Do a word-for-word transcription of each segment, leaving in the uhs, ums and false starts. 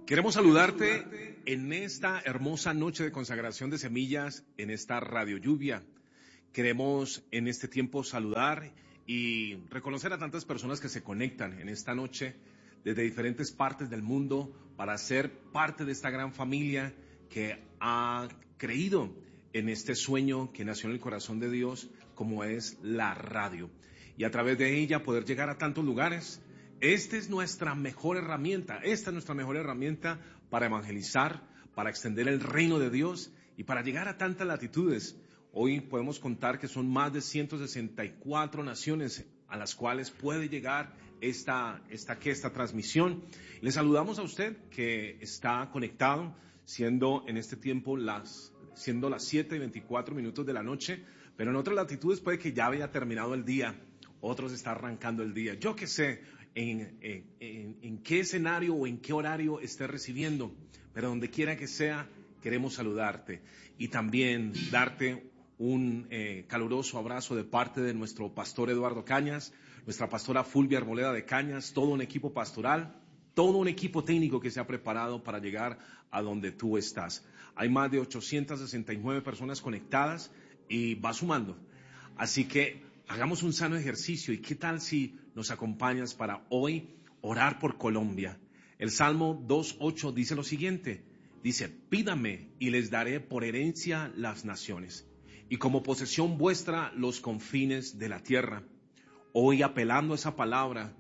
Queremos saludarte en esta hermosa noche de consagración de semillas, en esta radio lluvia. Queremos en este tiempo saludar y reconocer a tantas personas que se conectan en esta noche desde diferentes partes del mundo para ser parte de esta gran familia que ha creído en este sueño que nació en el corazón de Dios, como es la radio. Y a través de ella poder llegar a tantos lugares. Esta es nuestra mejor herramienta, esta es nuestra mejor herramienta para evangelizar, para extender el reino de Dios y para llegar a tantas latitudes. Hoy podemos contar que son más de ciento sesenta y cuatro naciones a las cuales puede llegar esta, esta, esta transmisión. Le saludamos a usted que está conectado, siendo en este tiempo las, siendo las siete y veinticuatro minutos de la noche, pero en otras latitudes puede que ya haya terminado el día, otros está arrancando el día. Yo qué sé. En, en, en, en qué escenario o en qué horario estés recibiendo, pero donde quiera que sea, queremos saludarte y también darte un eh, caluroso abrazo de parte de nuestro pastor Eduardo Cañas, nuestra pastora Fulvia Arboleda de Cañas, todo un equipo pastoral, todo un equipo técnico que se ha preparado para llegar a donde tú estás. Hay más de ochocientas sesenta y nueve personas conectadas y va sumando, así que hagamos un sano ejercicio. ¿Y qué tal si nos acompañas para hoy orar por Colombia? El Salmo dos ocho dice lo siguiente, dice, pídame y les daré por herencia las naciones, y como posesión vuestra los confines de la tierra. Hoy apelando a esa palabra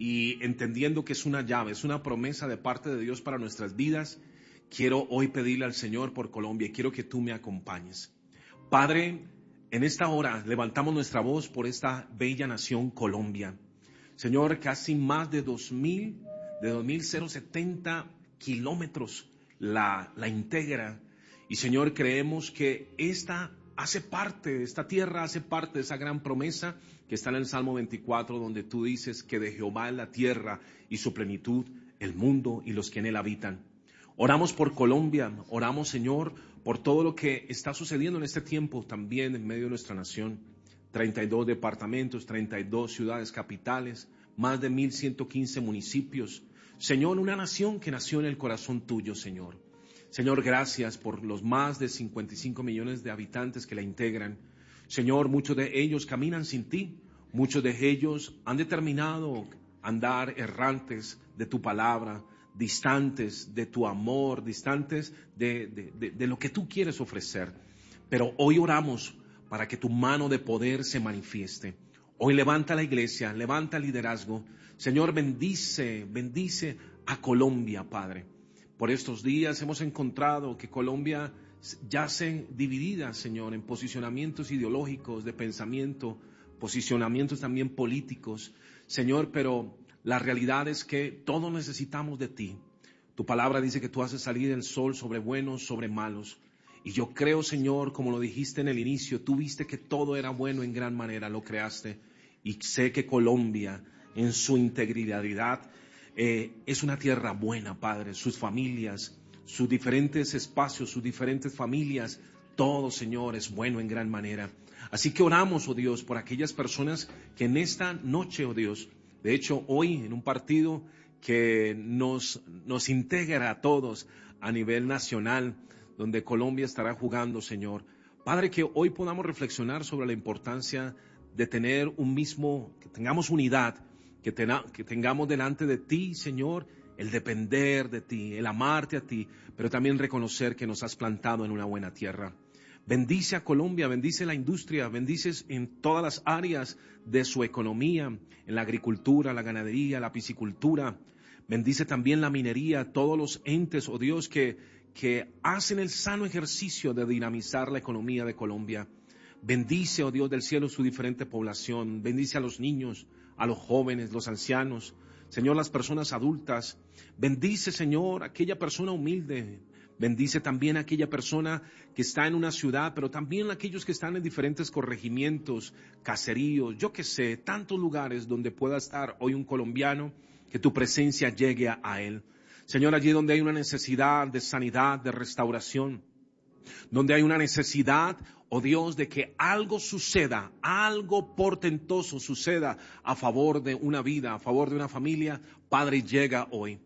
y entendiendo que es una llave, es una promesa de parte de Dios para nuestras vidas, quiero hoy pedirle al Señor por Colombia y quiero que tú me acompañes. Padre, en esta hora levantamos nuestra voz por esta bella nación Colombia. Señor, casi más de dos mil, de dos mil setenta kilómetros la, la integra. Y Señor, creemos que esta hace parte, esta tierra hace parte de esa gran promesa que está en el Salmo veinticuatro, donde tú dices que de Jehová es la tierra y su plenitud, el mundo y los que en él habitan. Oramos por Colombia, oramos, Señor, por todo lo que está sucediendo en este tiempo también en medio de nuestra nación. treinta y dos departamentos, treinta y dos ciudades capitales, más de mil ciento quince municipios. Señor, una nación que nació en el corazón tuyo, Señor. Señor, gracias por los más de cincuenta y cinco millones de habitantes que la integran. Señor, muchos de ellos caminan sin ti, muchos de ellos han determinado andar errantes de tu palabra, distantes de tu amor, distantes de, de, de, de lo que tú quieres ofrecer. Pero hoy oramos para que tu mano de poder se manifieste. Hoy levanta la iglesia, levanta el liderazgo. Señor, bendice, bendice a Colombia, Padre. Por estos días hemos encontrado que Colombia yace dividida, Señor, en posicionamientos ideológicos, de pensamiento, posicionamientos también políticos. Señor, pero la realidad es que todos necesitamos de ti. Tu palabra dice que tú haces salir el sol sobre buenos, sobre malos. Y yo creo, Señor, como lo dijiste en el inicio, tú viste que todo era bueno en gran manera, lo creaste. Y sé que Colombia, en su integridad, eh, es una tierra buena, Padre. Sus familias, sus diferentes espacios, sus diferentes familias, todo, Señor, es bueno en gran manera. Así que oramos, oh Dios, por aquellas personas que en esta noche, oh Dios, de hecho, hoy en un partido que nos, nos integra a todos a nivel nacional, donde Colombia estará jugando, Señor. Padre, que hoy podamos reflexionar sobre la importancia de tener un mismo, que tengamos unidad, que, tena, que tengamos delante de ti, Señor, el depender de ti, el amarte a ti, pero también reconocer que nos has plantado en una buena tierra. Bendice a Colombia, bendice la industria, bendices en todas las áreas de su economía, en la agricultura, la ganadería, la piscicultura. Bendice también la minería, todos los entes, oh Dios, que, que hacen el sano ejercicio de dinamizar la economía de Colombia. Bendice, oh Dios del cielo, su diferente población. Bendice a los niños, a los jóvenes, los ancianos. Señor, las personas adultas. Bendice, Señor, aquella persona humilde. Bendice también a aquella persona que está en una ciudad, pero también a aquellos que están en diferentes corregimientos, caseríos, yo qué sé, tantos lugares donde pueda estar hoy un colombiano, que tu presencia llegue a, a él. Señor, allí donde hay una necesidad de sanidad, de restauración, donde hay una necesidad, oh Dios, de que algo suceda, algo portentoso suceda a favor de una vida, a favor de una familia, Padre, llega hoy.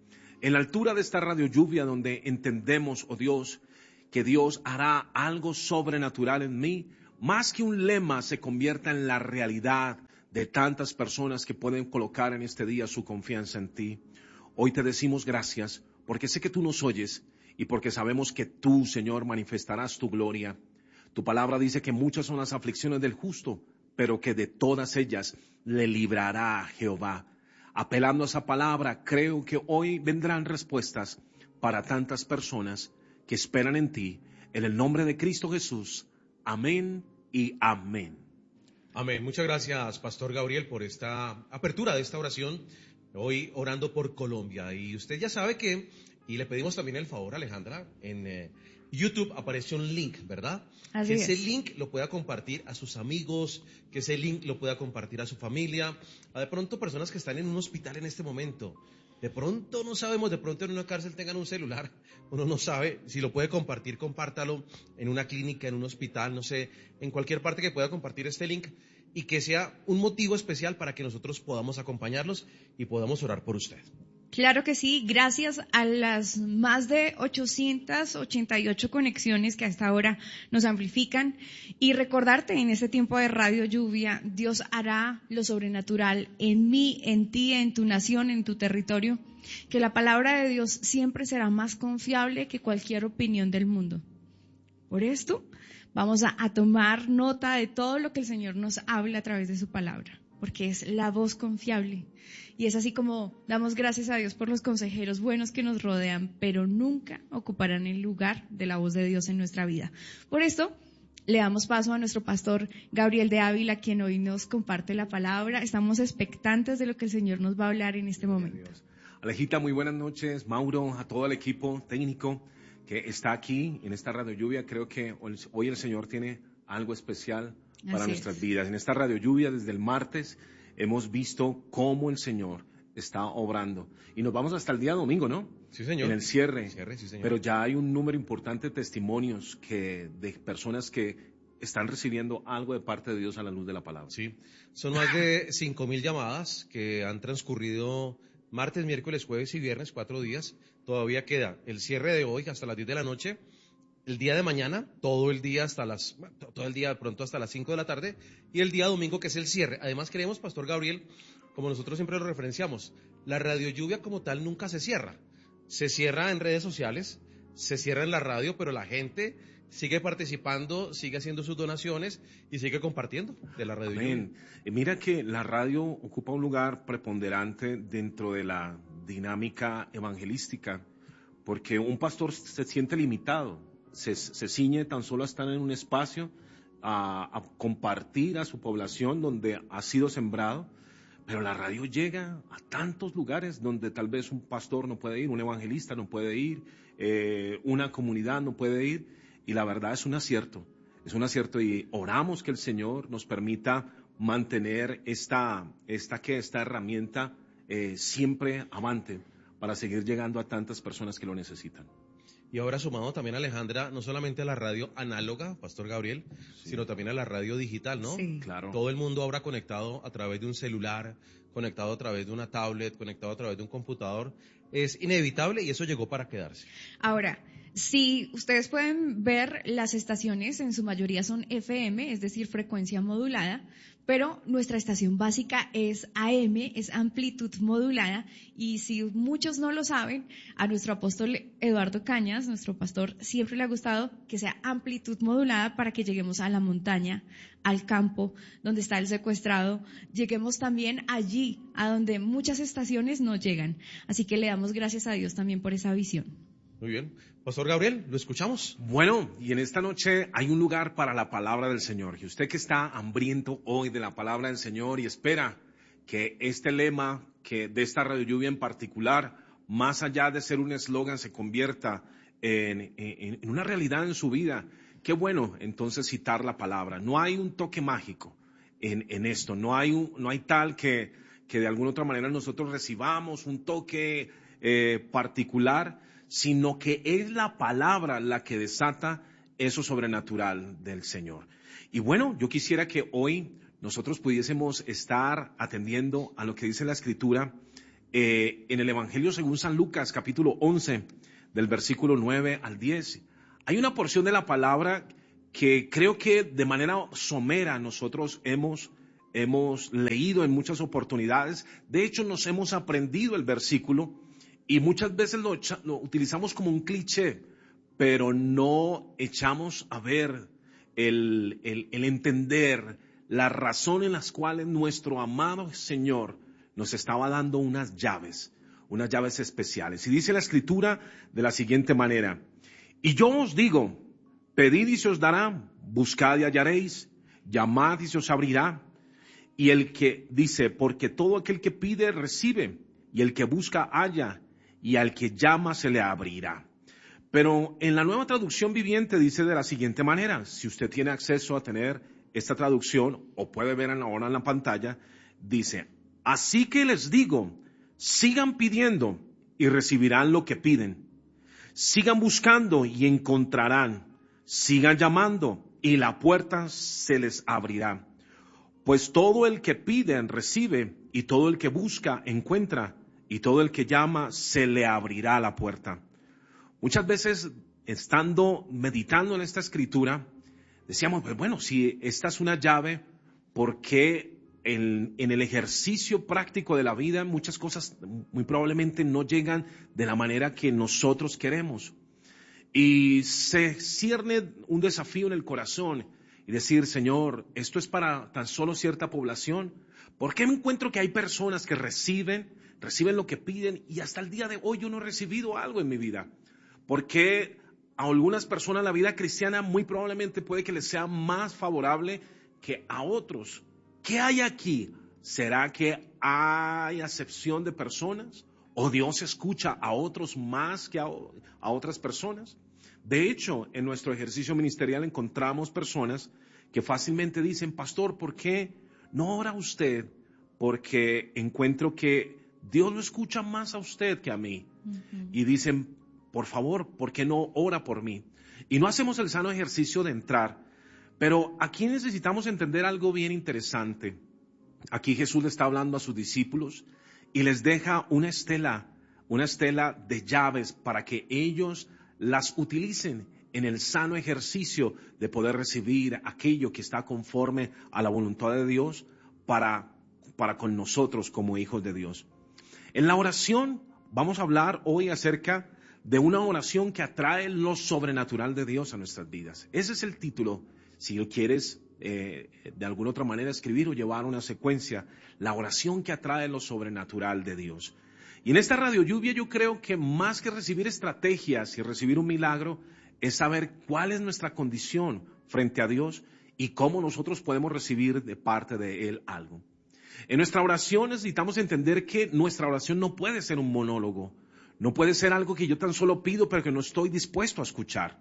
en la altura de esta radio lluvia, donde entendemos, oh Dios, que Dios hará algo sobrenatural en mí, más que un lema se convierta en la realidad de tantas personas que pueden colocar en este día su confianza en ti. Hoy te decimos gracias, porque sé que tú nos oyes y porque sabemos que tú, Señor, manifestarás tu gloria. Tu palabra dice que muchas son las aflicciones del justo, pero que de todas ellas le librará Jehová. Apelando a esa palabra, creo que hoy vendrán respuestas para tantas personas que esperan en ti, en el nombre de Cristo Jesús. Amén y amén. Amén. Muchas gracias, Pastor Gabriel, por esta apertura de esta oración, hoy orando por Colombia. Y usted ya sabe que, y le pedimos también el favor, Alejandra, en eh, YouTube aparece un link, ¿verdad? Así que es. ese link lo pueda compartir a sus amigos, que ese link lo pueda compartir a su familia, a de pronto personas que están en un hospital en este momento. De pronto no sabemos, de pronto en una cárcel tengan un celular, uno no sabe, si lo puede compartir, compártalo en una clínica, en un hospital, no sé, en cualquier parte que pueda compartir este link y que sea un motivo especial para que nosotros podamos acompañarlos y podamos orar por usted. Claro que sí, gracias a las más de ochocientas ochenta y ocho conexiones que hasta ahora nos amplifican. Y recordarte, en este tiempo de Radio Lluvia, Dios hará lo sobrenatural en mí, en ti, en tu nación, en tu territorio, que la palabra de Dios siempre será más confiable que cualquier opinión del mundo. Por esto, vamos a, a tomar nota de todo lo que el Señor nos habla a través de su palabra, porque es la voz confiable. Y es así como damos gracias a Dios por los consejeros buenos que nos rodean, pero nunca ocuparán el lugar de la voz de Dios en nuestra vida. Por esto, le damos paso a nuestro pastor Gabriel de Ávila, quien hoy nos comparte la palabra. Estamos expectantes de lo que el Señor nos va a hablar en este momento. Alejita, muy buenas noches. Mauro, a todo el equipo técnico que está aquí en esta Radio Lluvia. Creo que hoy el Señor tiene algo especial para Así nuestras es. vidas. En esta Radio Lluvia, desde el martes, hemos visto cómo el Señor está obrando. Y nos vamos hasta el día domingo, ¿no? Sí, señor. En el cierre. Cierre, sí, señor. Pero ya hay un número importante de testimonios que, de personas que están recibiendo algo de parte de Dios a la luz de la palabra. Sí, son más de cinco mil llamadas que han transcurrido martes, miércoles, jueves y viernes, cuatro días. Todavía queda el cierre de hoy hasta las diez de la noche. El día de mañana, todo el día hasta las, bueno, todo el día de pronto hasta las cinco de la tarde, y el día domingo, que es el cierre. Además queremos, Pastor Gabriel, como nosotros siempre lo referenciamos, la Radio Lluvia como tal nunca se cierra. Se cierra en redes sociales, se cierra en la radio, pero la gente sigue participando, sigue haciendo sus donaciones y sigue compartiendo de la Radio Amén. Lluvia. Eh, Mira que la radio ocupa un lugar preponderante dentro de la dinámica evangelística, porque un pastor se siente limitado. Se, se ciñe tan solo a estar en un espacio, a, a compartir a su población donde ha sido sembrado, pero la radio llega a tantos lugares donde tal vez un pastor no puede ir, un evangelista no puede ir, eh, una comunidad no puede ir, y la verdad es un acierto, es un acierto y oramos que el Señor nos permita mantener esta, esta, ¿qué? esta herramienta eh, siempre avante para seguir llegando a tantas personas que lo necesitan. Y ahora sumado también, Alejandra, no solamente a la radio análoga, Pastor Gabriel, sí, sino también a la radio digital, ¿no? Sí. Claro. Todo el mundo ahora conectado a través de un celular, conectado a través de una tablet, conectado a través de un computador. Es inevitable y eso llegó para quedarse. Ahora, si ustedes pueden ver, las estaciones en su mayoría son F M, es decir, frecuencia modulada, pero nuestra estación básica es A M, es amplitud modulada, y si muchos no lo saben, a nuestro apóstol Eduardo Cañas, nuestro pastor, siempre le ha gustado que sea amplitud modulada para que lleguemos a la montaña, al campo, donde está el secuestrado, lleguemos también allí, a donde muchas estaciones no llegan. Así que le damos gracias a Dios también por esa visión. Muy bien. Pastor Gabriel, ¿lo escuchamos? Bueno, y en esta noche hay un lugar para la palabra del Señor. Y usted que está hambriento hoy de la palabra del Señor y espera que este lema, que de esta Radio Lluvia en particular, más allá de ser un eslogan, se convierta en, en, en una realidad en su vida, qué bueno entonces citar la palabra. No hay un toque mágico en, en esto, no hay, un, no hay tal que, que de alguna otra manera nosotros recibamos un toque eh, particular, sino que es la palabra la que desata eso sobrenatural del Señor. Y bueno, yo quisiera que hoy nosotros pudiésemos estar atendiendo a lo que dice la Escritura eh, en el Evangelio según San Lucas, capítulo once, del versículo nueve al diez. Hay una porción de la palabra que creo que de manera somera nosotros hemos, hemos leído en muchas oportunidades. De hecho, nos hemos aprendido el versículo y muchas veces lo, lo utilizamos como un cliché, pero no echamos a ver el, el, el entender la razón en las cuales nuestro amado Señor nos estaba dando unas llaves, unas llaves especiales. Y dice la Escritura de la siguiente manera: y yo os digo, pedid y se os dará, buscad y hallaréis, llamad y se os abrirá. Y el que dice, porque todo aquel que pide recibe, y el que busca halla, y al que llama se le abrirá. Pero en la Nueva Traducción Viviente dice de la siguiente manera, si usted tiene acceso a tener esta traducción, o puede ver ahora en la pantalla, dice: así que les digo, sigan pidiendo y recibirán lo que piden. Sigan buscando y encontrarán. Sigan llamando y la puerta se les abrirá. Pues todo el que pide recibe, y todo el que busca encuentra, y todo el que llama se le abrirá la puerta. Muchas veces, estando meditando en esta escritura, decíamos, pues bueno, si esta es una llave, ¿por qué en, en el ejercicio práctico de la vida muchas cosas muy probablemente no llegan de la manera que nosotros queremos? Y se cierne un desafío en el corazón y decir, Señor, ¿esto es para tan solo cierta población? ¿Por qué me encuentro que hay personas que reciben, reciben lo que piden y hasta el día de hoy yo no he recibido algo en mi vida? ¿Por qué a algunas personas la vida cristiana muy probablemente puede que les sea más favorable que a otros? ¿Qué hay aquí? ¿Será que hay acepción de personas? ¿O Dios escucha a otros más que a, a otras personas? De hecho, en nuestro ejercicio ministerial encontramos personas que fácilmente dicen, pastor, ¿por qué no ora usted? Porque encuentro que Dios lo escucha más a usted que a mí. Uh-huh. Y dicen, por favor, ¿por qué no ora por mí? Y no hacemos el sano ejercicio de entrar. Pero aquí necesitamos entender algo bien interesante. Aquí Jesús le está hablando a sus discípulos y les deja una estela, una estela de llaves para que ellos las utilicen en el sano ejercicio de poder recibir aquello que está conforme a la voluntad de Dios para, para con nosotros como hijos de Dios. En la oración vamos a hablar hoy acerca de una oración que atrae lo sobrenatural de Dios a nuestras vidas. Ese es el título, si lo quieres eh, de alguna otra manera escribir o llevar una secuencia, la oración que atrae lo sobrenatural de Dios. Y en esta Radio Lluvia yo creo que más que recibir estrategias y recibir un milagro, es saber cuál es nuestra condición frente a Dios y cómo nosotros podemos recibir de parte de Él algo. En nuestra oración necesitamos entender que nuestra oración no puede ser un monólogo, no puede ser algo que yo tan solo pido pero que no estoy dispuesto a escuchar.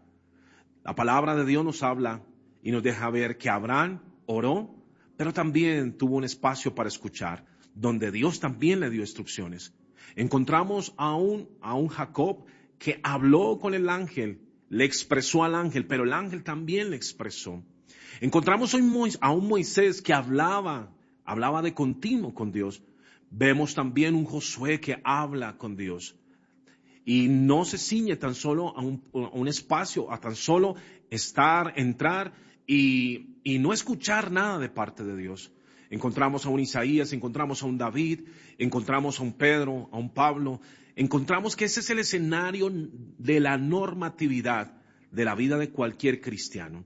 La palabra de Dios nos habla y nos deja ver que Abraham oró, pero también tuvo un espacio para escuchar, donde Dios también le dio instrucciones. Encontramos a un, a un Jacob que habló con el ángel, le expresó al ángel, pero el ángel también le expresó. Encontramos a un Moisés que hablaba, hablaba de continuo con Dios. Vemos también un Josué que habla con Dios. Y no se ciñe tan solo a un, a un espacio, a tan solo estar, entrar y, y no escuchar nada de parte de Dios. Encontramos a un Isaías, encontramos a un David, encontramos a un Pedro, a un Pablo. Encontramos que ese es el escenario de la normatividad de la vida de cualquier cristiano.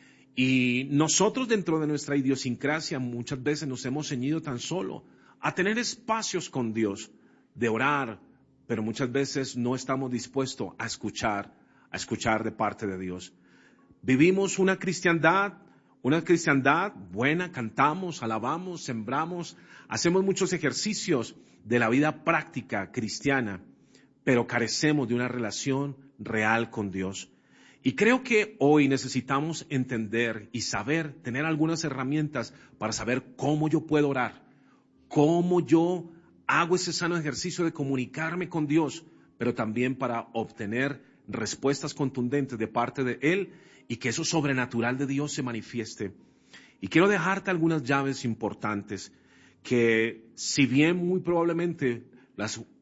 Y nosotros dentro de nuestra idiosincrasia muchas veces nos hemos ceñido tan solo a tener espacios con Dios, de orar, pero muchas veces no estamos dispuestos a escuchar, a escuchar de parte de Dios. Vivimos una cristiandad, una cristiandad buena, cantamos, alabamos, sembramos, hacemos muchos ejercicios de la vida práctica cristiana, pero carecemos de una relación real con Dios. Y creo que hoy necesitamos entender y saber, tener algunas herramientas para saber cómo yo puedo orar, cómo yo hago ese sano ejercicio de comunicarme con Dios, pero también para obtener respuestas contundentes de parte de Él y que eso sobrenatural de Dios se manifieste. Y quiero dejarte algunas llaves importantes que, si bien muy probablemente las, uh,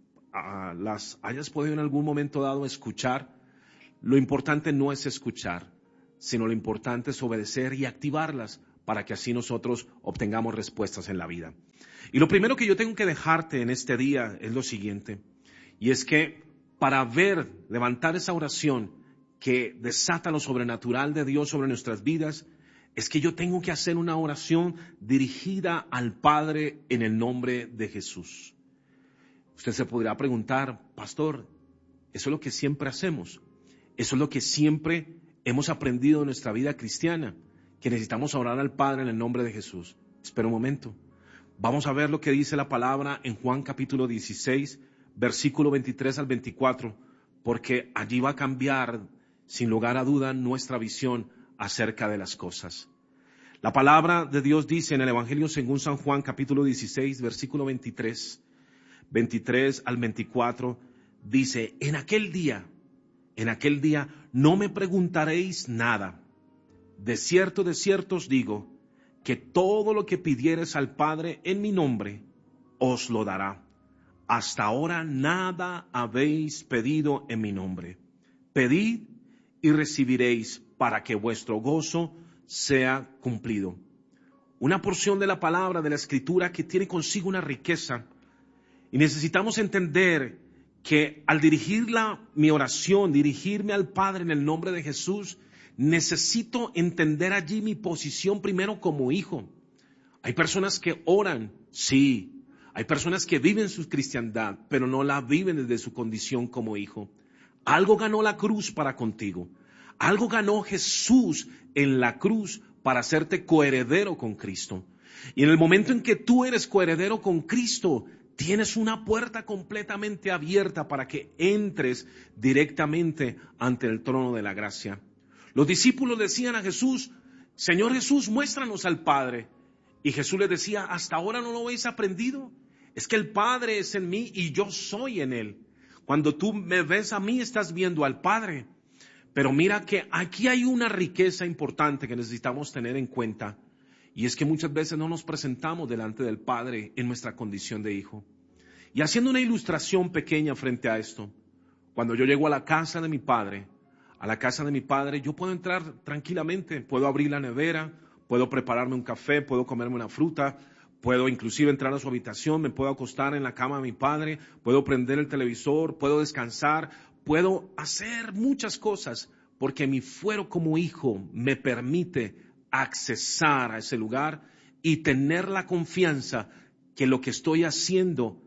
las hayas podido en algún momento dado escuchar, lo importante no es escuchar, sino lo importante es obedecer y activarlas para que así nosotros obtengamos respuestas en la vida. Y lo primero que yo tengo que dejarte en este día es lo siguiente, y es que para ver, levantar esa oración que desata lo sobrenatural de Dios sobre nuestras vidas, es que yo tengo que hacer una oración dirigida al Padre en el nombre de Jesús. Usted se podrá preguntar, pastor, ¿eso es lo que siempre hacemos? ¿Eso es lo que siempre hemos aprendido en nuestra vida cristiana? Que necesitamos orar al Padre en el nombre de Jesús. Espera un momento. Vamos a ver lo que dice la palabra en Juan capítulo dieciséis, versículo veintitrés al veinticuatro, porque allí va a cambiar, sin lugar a duda, nuestra visión acerca de las cosas. La palabra de Dios dice en el Evangelio según San Juan capítulo dieciséis, versículo veintitrés, veintitrés al veinticuatro, dice, en aquel día, en aquel día no me preguntaréis nada. De cierto, de cierto os digo, que todo lo que pidiereis al Padre en mi nombre, os lo dará. Hasta ahora nada habéis pedido en mi nombre. Pedid y recibiréis para que vuestro gozo sea cumplido. Una porción de la palabra de la Escritura que tiene consigo una riqueza. Y necesitamos entender que al dirigir la, mi oración, dirigirme al Padre en el nombre de Jesús, necesito entender allí mi posición primero como hijo. Hay personas que oran, sí. Hay personas que viven su cristiandad, pero no la viven desde su condición como hijo. Algo ganó la cruz para contigo. Algo ganó Jesús en la cruz para hacerte coheredero con Cristo. Y en el momento en que tú eres coheredero con Cristo, tienes una puerta completamente abierta para que entres directamente ante el trono de la gracia. Los discípulos decían a Jesús, Señor Jesús, muéstranos al Padre. Y Jesús les decía, ¿hasta ahora no lo habéis aprendido? Es que el Padre es en mí y yo soy en Él. Cuando tú me ves a mí, estás viendo al Padre. Pero mira que aquí hay una riqueza importante que necesitamos tener en cuenta. Y es que muchas veces no nos presentamos delante del Padre en nuestra condición de hijo. Y haciendo una ilustración pequeña frente a esto, cuando yo llego a la casa de mi Padre, a la casa de mi Padre, yo puedo entrar tranquilamente, puedo abrir la nevera, puedo prepararme un café, puedo comerme una fruta, puedo inclusive entrar a su habitación, me puedo acostar en la cama de mi Padre, puedo prender el televisor, puedo descansar, puedo hacer muchas cosas, porque mi fuero como hijo me permite accesar a ese lugar y tener la confianza que lo que estoy haciendo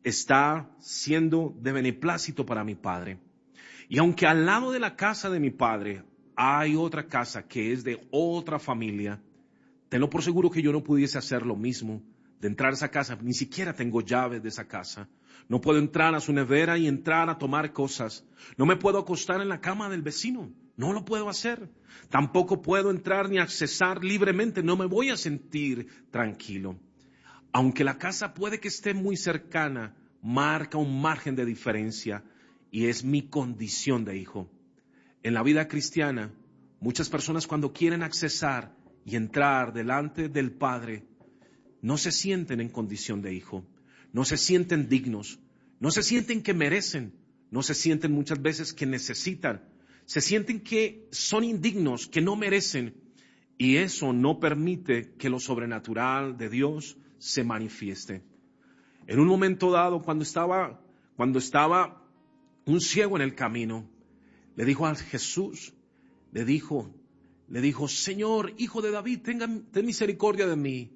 está siendo de beneplácito para mi Padre. Y aunque al lado de la casa de mi Padre hay otra casa que es de otra familia, tenlo por seguro que yo no pudiese hacer lo mismo, de entrar a esa casa, ni siquiera tengo llaves de esa casa. No puedo entrar a su nevera y entrar a tomar cosas. No me puedo acostar en la cama del vecino. No lo puedo hacer. Tampoco puedo entrar ni accesar libremente. No me voy a sentir tranquilo. Aunque la casa puede que esté muy cercana, marca un margen de diferencia y es mi condición de hijo. En la vida cristiana, muchas personas cuando quieren accesar y entrar delante del Padre, no se sienten en condición de hijo. No se sienten dignos, no se sienten que merecen, no se sienten muchas veces que necesitan, se sienten que son indignos, que no merecen, y eso no permite que lo sobrenatural de Dios se manifieste. En un momento dado, cuando estaba, cuando estaba un ciego en el camino, le dijo a Jesús, le dijo, le dijo, Señor, hijo de David, tenga, ten misericordia de mí.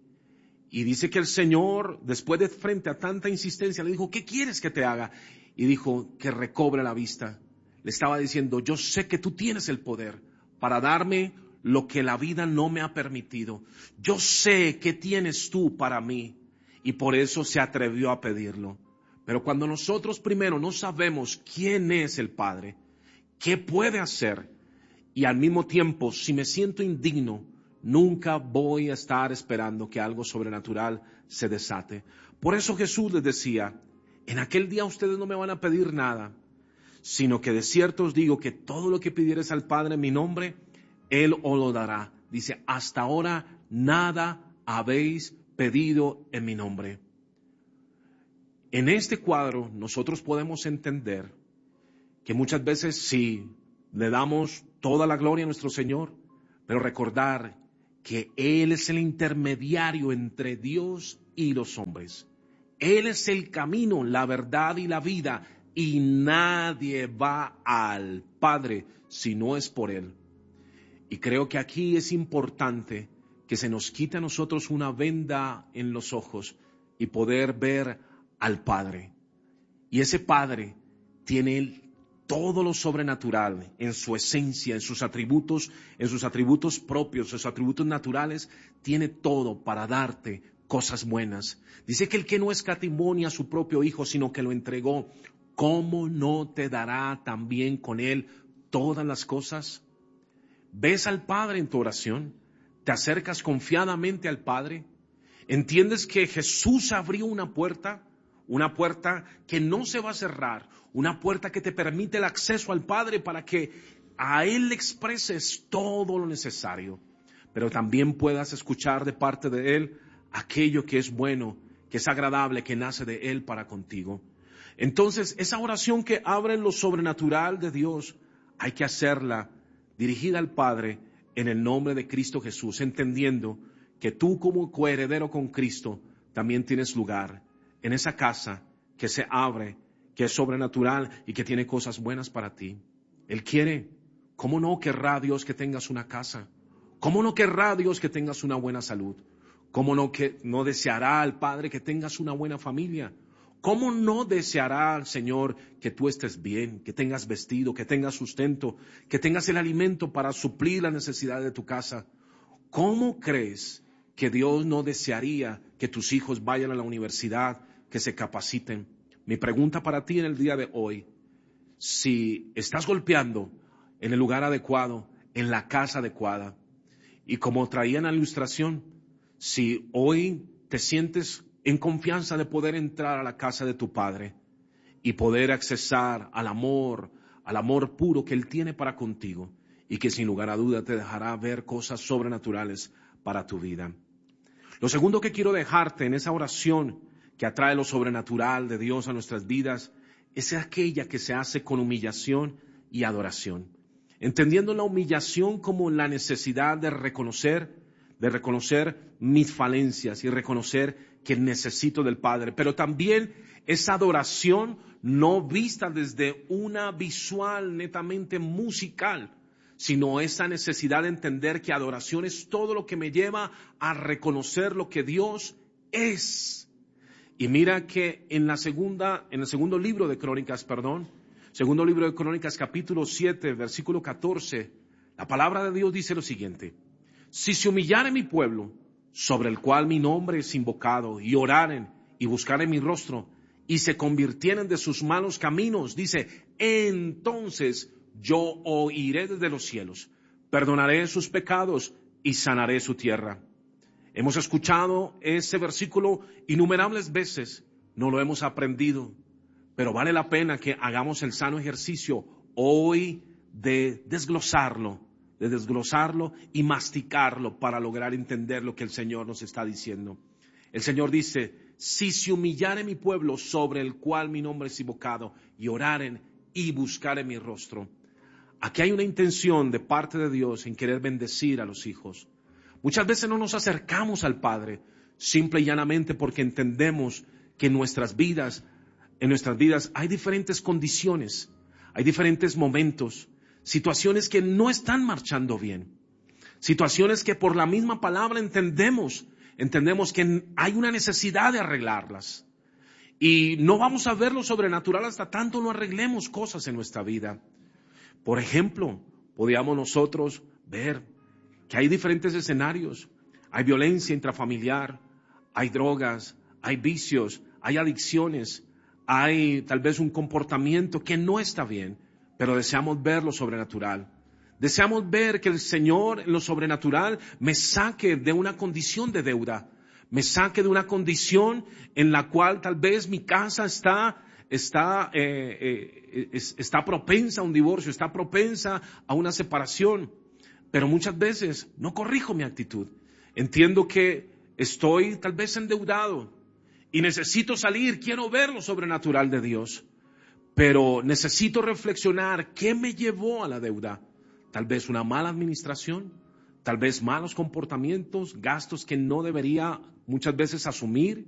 Y dice que el Señor, después de frente a tanta insistencia, le dijo, ¿qué quieres que te haga? Y dijo, que recobre la vista. Le estaba diciendo, yo sé que tú tienes el poder para darme lo que la vida no me ha permitido. Yo sé que tienes tú para mí. Y por eso se atrevió a pedirlo. Pero cuando nosotros primero no sabemos quién es el Padre, qué puede hacer, y al mismo tiempo, si me siento indigno, nunca voy a estar esperando que algo sobrenatural se desate. Por eso Jesús les decía, en aquel día ustedes no me van a pedir nada, sino que de cierto os digo que todo lo que pidieres al Padre en mi nombre, Él os lo dará. Dice, hasta ahora nada habéis pedido en mi nombre. en este cuadro nosotros podemos entender que muchas veces sí le damos toda la gloria a nuestro Señor, pero recordar que Él es el intermediario entre Dios y los hombres. Él es el camino, la verdad y la vida, y nadie va al Padre si no es por Él. Y creo que aquí es importante que se nos quite a nosotros una venda en los ojos y poder ver al Padre. Y ese Padre tiene todo lo sobrenatural en su esencia, en sus atributos, en sus atributos propios, en sus atributos naturales, tiene todo para darte cosas buenas. Dice que el que no escatimó ni a su propio Hijo, sino que lo entregó, ¿cómo no te dará también con Él todas las cosas? ¿Ves al Padre en tu oración? ¿Te acercas confiadamente al Padre? ¿Entiendes que Jesús abrió una puerta? Una puerta que no se va a cerrar, una puerta que te permite el acceso al Padre para que a Él le expreses todo lo necesario, pero también puedas escuchar de parte de Él aquello que es bueno, que es agradable, que nace de Él para contigo. Entonces, esa oración que abre lo sobrenatural de Dios, hay que hacerla dirigida al Padre en el nombre de Cristo Jesús, entendiendo que tú como coheredero con Cristo también tienes lugar en esa casa que se abre, que es sobrenatural y que tiene cosas buenas para ti. Él quiere. ¿Cómo no querrá Dios que tengas una casa? ¿Cómo no querrá Dios que tengas una buena salud? ¿Cómo no, que, no deseará al Padre que tengas una buena familia? ¿Cómo no deseará al Señor que tú estés bien, que tengas vestido, que tengas sustento, que tengas el alimento para suplir la necesidad de tu casa? ¿Cómo crees que Dios no desearía que tus hijos vayan a la universidad, que se capaciten? Mi pregunta para ti en el día de hoy, si estás golpeando en el lugar adecuado, en la casa adecuada, y como traía en la ilustración, si hoy te sientes en confianza de poder entrar a la casa de tu Padre y poder accesar al amor, al amor puro que Él tiene para contigo y que sin lugar a duda te dejará ver cosas sobrenaturales para tu vida. Lo segundo que quiero dejarte en esa oración que atrae lo sobrenatural de Dios a nuestras vidas es aquella que se hace con humillación y adoración. Entendiendo la humillación como la necesidad de reconocer, de reconocer mis falencias y reconocer que necesito del Padre, pero también esa adoración no vista desde una visual netamente musical, sino esa necesidad de entender que adoración es todo lo que me lleva a reconocer lo que Dios es. Y mira que en la segunda, en el segundo libro de Crónicas, perdón, segundo libro de Crónicas, capítulo siete, versículo catorce, la palabra de Dios dice lo siguiente: si se humillare mi pueblo, sobre el cual mi nombre es invocado, y oraren y buscaren mi rostro, y se convirtieren de sus malos caminos, dice, entonces yo oiré desde los cielos, perdonaré sus pecados y sanaré su tierra. Hemos escuchado ese versículo innumerables veces, no lo hemos aprendido, pero vale la pena que hagamos el sano ejercicio hoy de desglosarlo, de desglosarlo y masticarlo para lograr entender lo que el Señor nos está diciendo. El Señor dice, si se humillare mi pueblo sobre el cual mi nombre es invocado, y oraren y buscaren mi rostro. Aquí hay una intención de parte de Dios en querer bendecir a los hijos. Muchas veces no nos acercamos al Padre, simple y llanamente porque entendemos que en nuestras vidas, en nuestras vidas hay diferentes condiciones, hay diferentes momentos, situaciones que no están marchando bien, situaciones que por la misma palabra entendemos, entendemos que hay una necesidad de arreglarlas. Y no vamos a ver lo sobrenatural hasta tanto no arreglemos cosas en nuestra vida. Por ejemplo, podríamos nosotros ver que hay diferentes escenarios. Hay violencia intrafamiliar, hay drogas, hay vicios, hay adicciones, hay tal vez un comportamiento que no está bien, pero deseamos ver lo sobrenatural. Deseamos ver que el Señor en lo sobrenatural me saque de una condición de deuda, me saque de una condición en la cual tal vez mi casa está, está, eh, eh, es, está propensa a un divorcio, está propensa a una separación. Pero muchas veces no corrijo mi actitud. Entiendo que estoy tal vez endeudado y necesito salir, quiero ver lo sobrenatural de Dios, pero necesito reflexionar qué me llevó a la deuda. Tal vez una mala administración, tal vez malos comportamientos, gastos que no debería muchas veces asumir,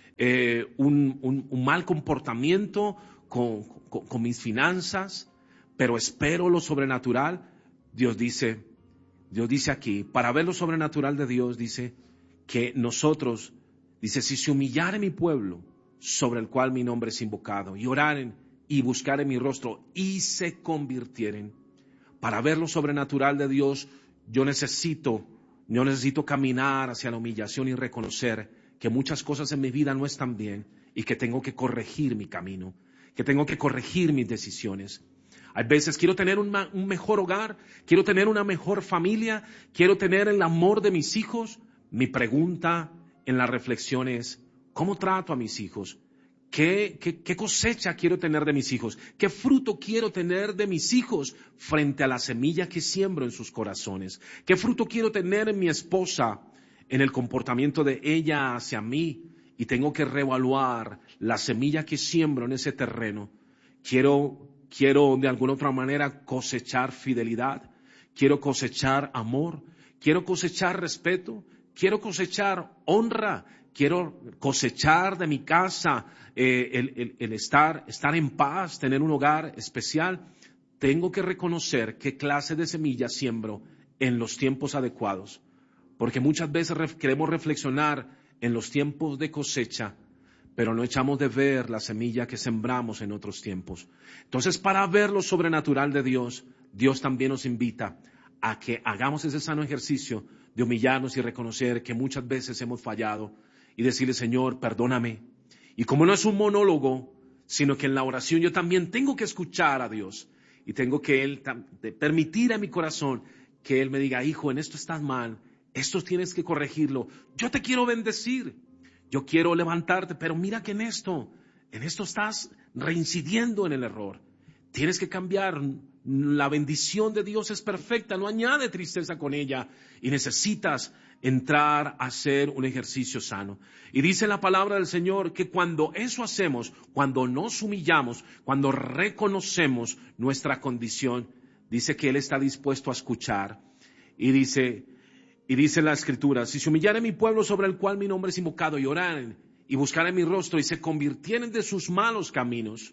eh, un, un, un mal comportamiento con, con, con mis finanzas, pero espero lo sobrenatural. Dios dice, Dios dice aquí, para ver lo sobrenatural de Dios, dice que nosotros, dice, si se humillare mi pueblo, sobre el cual mi nombre es invocado, y oraren y buscaren mi rostro, y se convirtieren. Para ver lo sobrenatural de Dios, yo necesito, yo necesito caminar hacia la humillación y reconocer que muchas cosas en mi vida no están bien y que tengo que corregir mi camino, que tengo que corregir mis decisiones. Hay veces quiero tener un, un mejor hogar, quiero tener una mejor familia, quiero tener el amor de mis hijos. Mi pregunta en la reflexión es, ¿cómo trato a mis hijos? ¿Qué, qué, ¿Qué cosecha quiero tener de mis hijos? ¿Qué fruto quiero tener de mis hijos frente a la semilla que siembro en sus corazones? ¿Qué fruto quiero tener en mi esposa, en el comportamiento de ella hacia mí? Y tengo que reevaluar la semilla que siembro en ese terreno. Quiero, quiero de alguna otra manera cosechar fidelidad. Quiero cosechar amor. Quiero cosechar respeto. Quiero cosechar honra. Quiero cosechar de mi casa eh, el, el, el estar, estar en paz, tener un hogar especial. Tengo que reconocer qué clase de semilla siembro en los tiempos adecuados. Porque muchas veces ref, queremos reflexionar en los tiempos de cosecha, pero no echamos de ver la semilla que sembramos en otros tiempos. Entonces, para ver lo sobrenatural de Dios, Dios también nos invita a que hagamos ese sano ejercicio de humillarnos y reconocer que muchas veces hemos fallado y decirle, Señor, perdóname. Y como no es un monólogo, sino que en la oración yo también tengo que escuchar a Dios y tengo que Él permitir a mi corazón que Él me diga, hijo, en esto estás mal, esto tienes que corregirlo. Yo te quiero bendecir, yo quiero levantarte, pero mira que en esto, en esto estás reincidiendo en el error. Tienes que cambiar. La bendición de Dios es perfecta, no añade tristeza con ella y necesitas entrar a hacer un ejercicio sano. Y dice la palabra del Señor que cuando eso hacemos, cuando nos humillamos, cuando reconocemos nuestra condición, dice que Él está dispuesto a escuchar. Y dice, y dice la Escritura, si se humillare mi pueblo sobre el cual mi nombre es invocado y oraren y buscaren mi rostro y se convirtieren de sus malos caminos,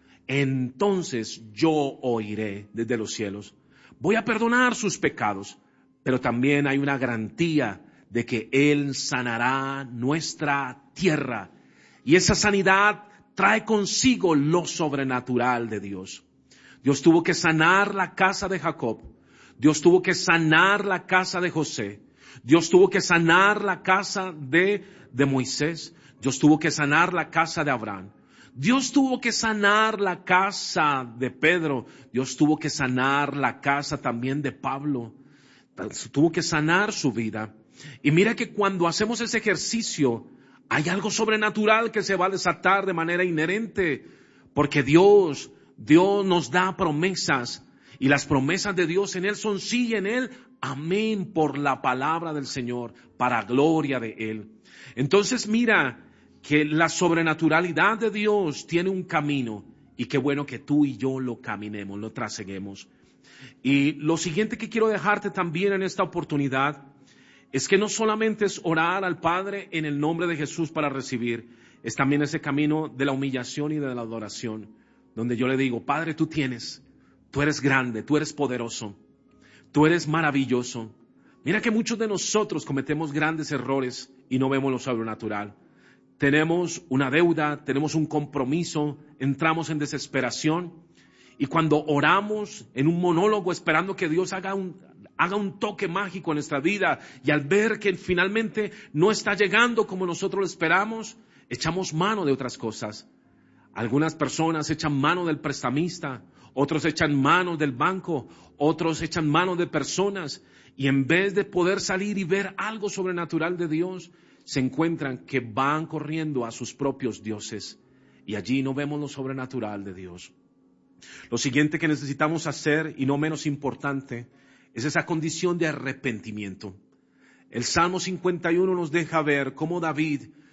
entonces yo oiré desde los cielos. Voy a perdonar sus pecados, pero también hay una garantía de que Él sanará nuestra tierra. Y esa sanidad trae consigo lo sobrenatural de Dios. Dios tuvo que sanar la casa de Jacob. Dios tuvo que sanar la casa de José. Dios tuvo que sanar la casa de, de Moisés. Dios tuvo que sanar la casa de Abraham. Dios tuvo que sanar la casa de Pedro. Dios tuvo que sanar la casa también de Pablo. Tuvo que sanar su vida. Y mira que cuando hacemos ese ejercicio, hay algo sobrenatural que se va a desatar de manera inherente. Porque Dios, Dios nos da promesas. Y las promesas de Dios en Él son sí y en Él, amén, por la palabra del Señor, para gloria de Él. Entonces mira que la sobrenaturalidad de Dios tiene un camino y qué bueno que tú y yo lo caminemos, lo traseguemos. Y lo siguiente que quiero dejarte también en esta oportunidad es que no solamente es orar al Padre en el nombre de Jesús para recibir, es también ese camino de la humillación y de la adoración, donde yo le digo, Padre, tú tienes, tú eres grande, tú eres poderoso, tú eres maravilloso. Mira que muchos de nosotros cometemos grandes errores y no vemos lo sobrenatural. Tenemos una deuda, tenemos un compromiso, entramos en desesperación y cuando oramos en un monólogo esperando que Dios haga un, haga un toque mágico en nuestra vida y al ver que finalmente no está llegando como nosotros lo esperamos, echamos mano de otras cosas. Algunas personas echan mano del prestamista, otros echan mano del banco, otros echan mano de personas y en vez de poder salir y ver algo sobrenatural de Dios, se encuentran que van corriendo a sus propios dioses y allí no vemos lo sobrenatural de Dios. Lo siguiente que necesitamos hacer, y no menos importante, es esa condición de arrepentimiento. El Salmo cincuenta y uno nos deja ver cómo David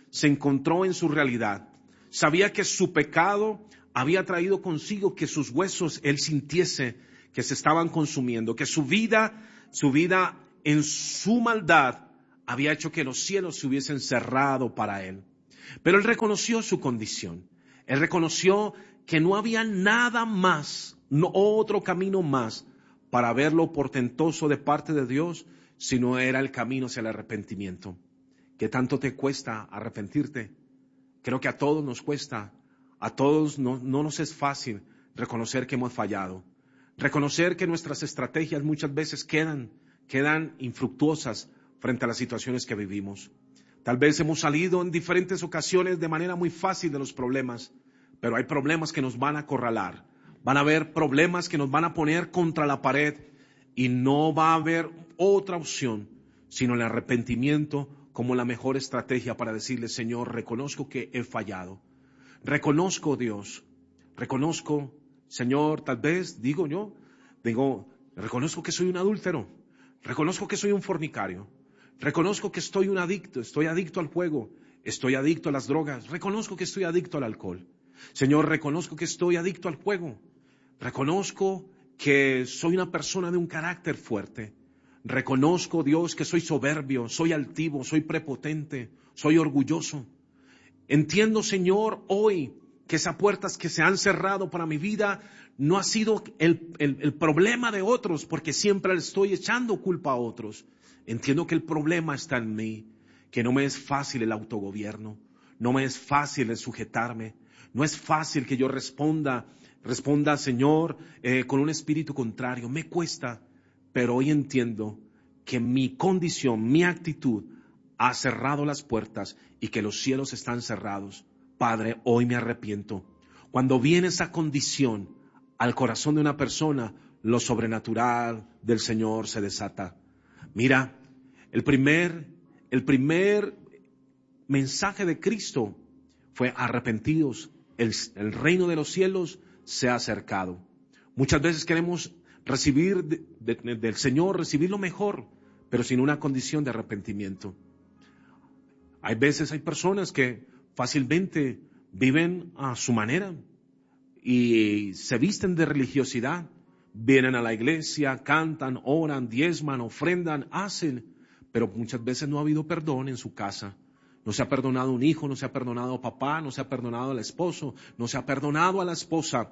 se encontró en su realidad. Sabía que su pecado había traído consigo que sus huesos él sintiese que se estaban consumiendo, que su vida, su vida en su maldad había hecho que los cielos se hubiesen cerrado para él. Pero él reconoció su condición. Él reconoció que no había nada más, no otro camino más para ver lo portentoso de parte de Dios, sino era el camino hacia el arrepentimiento. ¿Qué tanto te cuesta arrepentirte? Creo que a todos nos cuesta, a todos no, no nos es fácil reconocer que hemos fallado, reconocer que nuestras estrategias muchas veces quedan, quedan infructuosas frente a las situaciones que vivimos. Tal vez hemos salido en diferentes ocasiones de manera muy fácil de los problemas, pero hay problemas que nos van a acorralar, van a haber problemas que nos van a poner contra la pared y no va a haber otra opción sino el arrepentimiento como la mejor estrategia para decirle: Señor, reconozco que he fallado, reconozco, Dios, reconozco, Señor, tal vez, digo yo, digo, reconozco que soy un adúltero, reconozco que soy un fornicario, reconozco que estoy un adicto, estoy adicto al juego, estoy adicto a las drogas, reconozco que estoy adicto al alcohol. Señor, reconozco que estoy adicto al juego, reconozco que soy una persona de un carácter fuerte, reconozco, Dios, que soy soberbio, soy altivo, soy prepotente, soy orgulloso. Entiendo, Señor, hoy que esas puertas que se han cerrado para mi vida no ha sido el, el, el problema de otros, porque siempre le estoy echando culpa a otros. Entiendo que el problema está en mí, que no me es fácil el autogobierno, no me es fácil el sujetarme, no es fácil que yo responda, responda, Señor, eh, con un espíritu contrario. Me cuesta, pero hoy entiendo que mi condición, mi actitud ha cerrado las puertas y que los cielos están cerrados. Padre, hoy me arrepiento. Cuando viene esa condición al corazón de una persona, lo sobrenatural del Señor se desata. Mira, el primer, el primer mensaje de Cristo fue: arrepentidos, el, el reino de los cielos se ha acercado. Muchas veces queremos recibir de, de, del Señor, recibir lo mejor, pero sin una condición de arrepentimiento. Hay veces, hay personas que fácilmente viven a su manera y se visten de religiosidad, vienen a la iglesia, cantan, oran, diezman, ofrendan, hacen, pero muchas veces no ha habido perdón en su casa. No se ha perdonado un hijo, no se ha perdonado a papá, no se ha perdonado al esposo, no se ha perdonado a la esposa.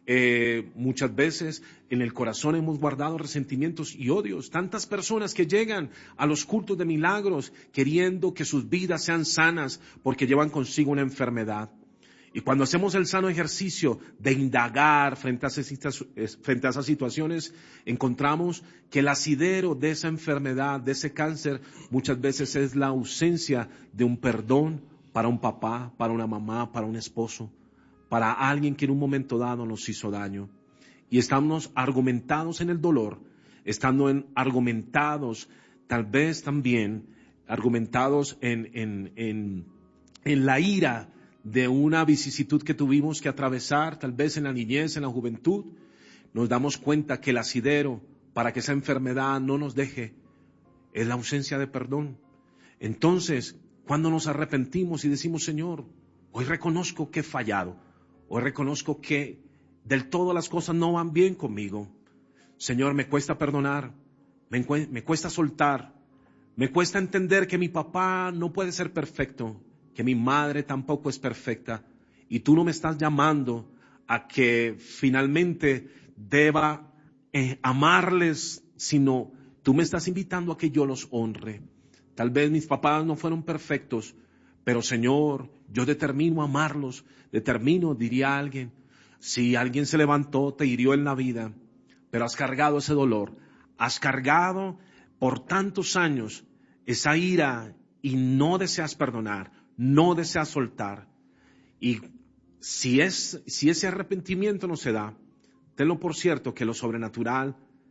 Eh, muchas veces en el corazón hemos guardado resentimientos y odios. Tantas personas que llegan a los cultos de milagros queriendo que sus vidas sean sanas porque llevan consigo una enfermedad. Y cuando hacemos el sano ejercicio de indagar frente a esas, frente a esas situaciones, encontramos que el asidero de esa enfermedad, de ese cáncer, muchas veces es la ausencia de un perdón para un papá, para una mamá, para un esposo, para alguien que en un momento dado nos hizo daño. Y estamos argumentados en el dolor, estando en, argumentados tal vez también, argumentados en, en, en, en la ira de una vicisitud que tuvimos que atravesar, tal vez en la niñez, en la juventud. Nos damos cuenta que el asidero para que esa enfermedad no nos deje es la ausencia de perdón. Entonces, cuando nos arrepentimos y decimos: Señor, hoy reconozco que he fallado, hoy reconozco que del todo las cosas no van bien conmigo. Señor, me cuesta perdonar, me, me cuesta soltar, me cuesta entender que mi papá no puede ser perfecto, que mi madre tampoco es perfecta, y tú no me estás llamando a que finalmente deba eh, amarles, sino tú me estás invitando a que yo los honre. Tal vez mis papás no fueron perfectos, pero Señor, yo determino amarlos, determino, diría alguien, si alguien se levantó, te hirió en la vida, pero has cargado ese dolor, has cargado por tantos años esa ira y no deseas perdonar, no deseas soltar. Y si, es, si ese arrepentimiento no se da, tenlo por cierto que lo sobrenatural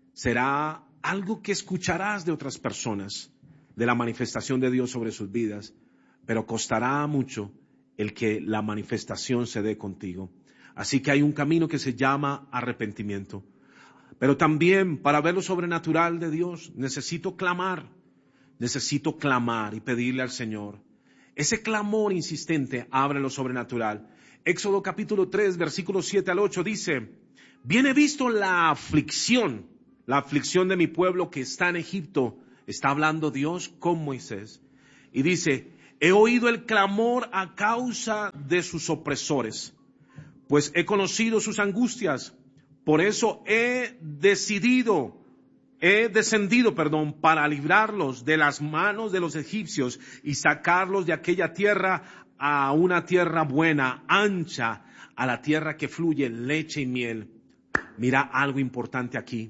será algo que escucharás de otras personas, de la manifestación de Dios sobre sus vidas, pero costará mucho el que la manifestación se dé contigo. Así que hay un camino que se llama arrepentimiento. Pero también para ver lo sobrenatural de Dios necesito clamar, necesito clamar y pedirle al Señor. Ese clamor insistente abre lo sobrenatural. Éxodo capítulo tres, versículos siete al ocho dice: bien he visto la aflicción, la aflicción de mi pueblo que está en Egipto. Está hablando Dios con Moisés. Y dice: he oído el clamor a causa de sus opresores, pues he conocido sus angustias. Por eso he decidido, he descendido, perdón, para librarlos de las manos de los egipcios y sacarlos de aquella tierra a una tierra buena, ancha, a la tierra que fluye leche y miel. Mira algo importante aquí.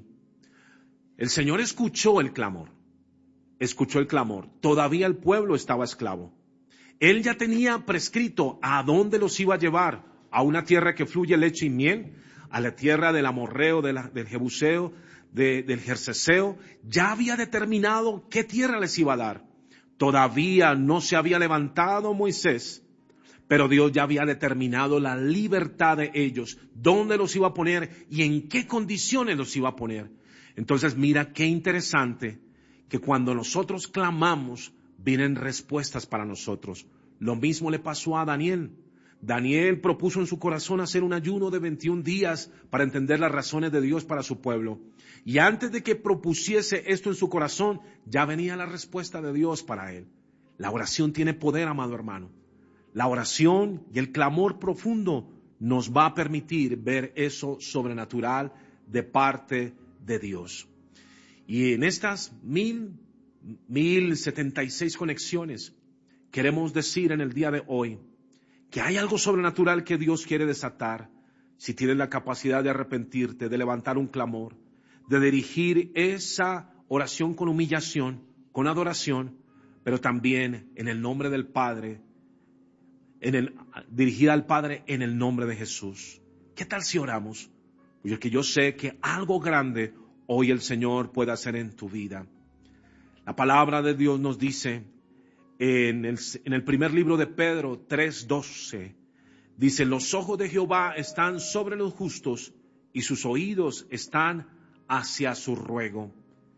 El Señor escuchó el clamor, escuchó el clamor. Todavía el pueblo estaba esclavo. Él ya tenía prescrito a dónde los iba a llevar, a una tierra que fluye leche y miel, a la tierra del amorreo, de la, del jebuseo, de, del jerceseo. Ya había determinado qué tierra les iba a dar. Todavía no se había levantado Moisés, pero Dios ya había determinado la libertad de ellos, dónde los iba a poner y en qué condiciones los iba a poner. Entonces mira qué interesante que cuando nosotros clamamos, vienen respuestas para nosotros. Lo mismo le pasó a Daniel. Daniel propuso en su corazón hacer un ayuno de veintiún días para entender las razones de Dios para su pueblo. Y antes de que propusiese esto en su corazón, ya venía la respuesta de Dios para él. La oración tiene poder, amado hermano. La oración y el clamor profundo nos va a permitir ver eso sobrenatural de parte de Dios. Y en estas mil, mil setenta y seis conexiones, queremos decir en el día de hoy que hay algo sobrenatural que Dios quiere desatar. Si tienes la capacidad de arrepentirte, de levantar un clamor, de dirigir esa oración con humillación, con adoración, pero también en el nombre del Padre, en el, dirigida al Padre en el nombre de Jesús. ¿Qué tal si oramos? Porque yo sé que algo grande hoy el Señor puede hacer en tu vida. La palabra de Dios nos dice en el, en el primer libro de Pedro tres doce, dice: los ojos de Jehová están sobre los justos y sus oídos están hacia su ruego.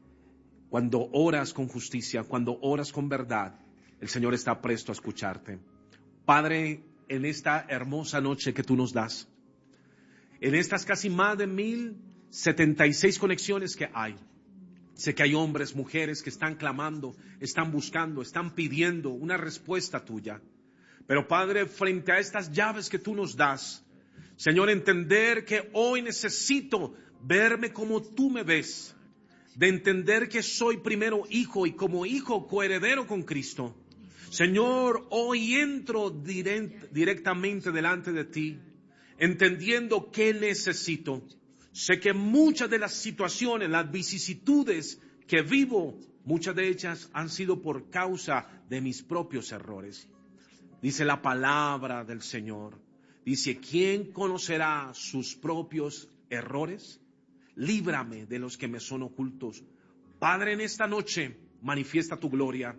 Cuando oras con justicia, cuando oras con verdad, el Señor está presto a escucharte. Padre, en esta hermosa noche que tú nos das, en estas casi más de mil setenta y seis conexiones que hay, sé que hay hombres, mujeres que están clamando, están buscando, están pidiendo una respuesta tuya. Pero Padre, frente a estas llaves que tú nos das, Señor, entender que hoy necesito verme como tú me ves, de entender que soy primero hijo y como hijo coheredero con Cristo. Señor, hoy entro direct, directamente delante de ti, entendiendo qué necesito. Sé que muchas de las situaciones, las vicisitudes que vivo, muchas de ellas han sido por causa de mis propios errores. Dice la palabra del Señor, dice: ¿quién conocerá sus propios errores? Líbrame de los que me son ocultos. Padre, en esta noche manifiesta tu gloria.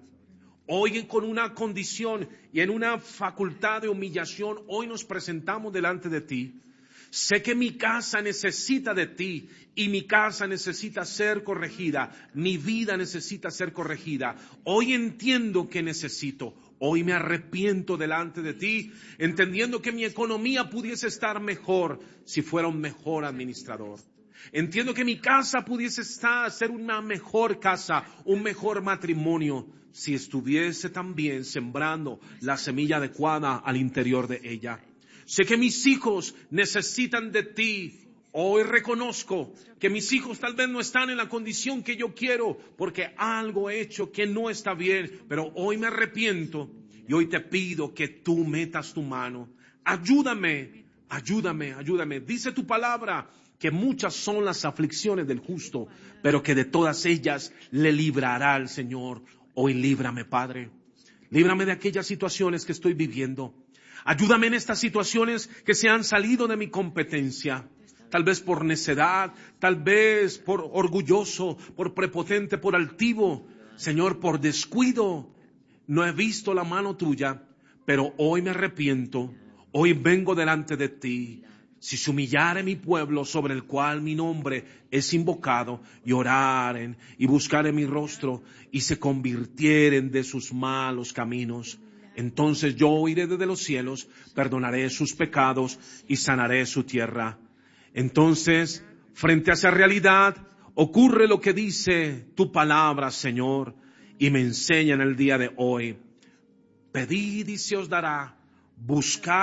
Hoy con una condición y en una facultad de humillación, hoy nos presentamos delante de ti. Sé que mi casa necesita de ti y mi casa necesita ser corregida. Mi vida necesita ser corregida. Hoy entiendo que necesito. Hoy me arrepiento delante de ti, entendiendo que mi economía pudiese estar mejor si fuera un mejor administrador. Entiendo que mi casa pudiese estar, ser una mejor casa, un mejor matrimonio, si estuviese también sembrando la semilla adecuada al interior de ella. Sé que mis hijos necesitan de ti. Hoy reconozco que mis hijos tal vez no están en la condición que yo quiero porque algo he hecho que no está bien, pero hoy me arrepiento y hoy te pido que tú metas tu mano. Ayúdame, ayúdame, ayúdame. Dice tu palabra que muchas son las aflicciones del justo, pero que de todas ellas le librará el Señor. Hoy líbrame, Padre. Líbrame de aquellas situaciones que estoy viviendo. Ayúdame en estas situaciones que se han salido de mi competencia. Tal vez por necedad, tal vez por orgulloso, por prepotente, por altivo. Señor, por descuido. No he visto la mano tuya, pero hoy me arrepiento. Hoy vengo delante de ti. Si se humillare mi pueblo sobre el cual mi nombre es invocado, y oraren y buscaren mi rostro y se convirtieren de sus malos caminos, entonces yo oiré desde los cielos, perdonaré sus pecados y sanaré su tierra. Entonces, frente a esa realidad, ocurre lo que dice tu palabra, Señor, y me enseña en el día de hoy. Pedid y se os dará, buscad